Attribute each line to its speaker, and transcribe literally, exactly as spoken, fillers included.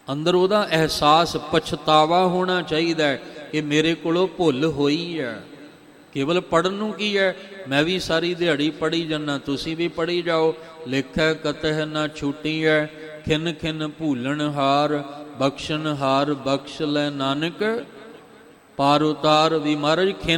Speaker 1: ਅੰਦਰ ਉਹਦਾ ਅਹਿਸਾਸ ਪਛਤਾਵਾ ਹੋਣਾ ਚਾਹੀਦਾ ਕਿ ਮੇਰੇ ਕੋਲੋਂ ਭੁੱਲ ਹੋਈ ਹੈ। ਕੇਵਲ ਪੜ੍ਹਨ ਨੂੰ ਕੀ ਹੈ, ਮੈਂ ਵੀ ਸਾਰੀ ਦਿਹਾੜੀ ਪੜ੍ਹੀ ਜਾਂਦਾ, ਤੁਸੀਂ ਵੀ ਪੜ੍ਹੀ ਜਾਓ। ਲੇਖੈ ਕਤਹਿ ਨਾ ਛੂਟੀ ਹੈ, ਖਿਨ ਖਿਨ ਭੂਲਣ ਹਾਰ, ਬਖਸ਼ਣ ਹਾਰ ਬਖਸ਼ ਲੈ ਨਾਨਕ, ਪਾਰ ਉਤਾਰ ਵੀ। ਮਹਾਰਾਜ ਖਿਨ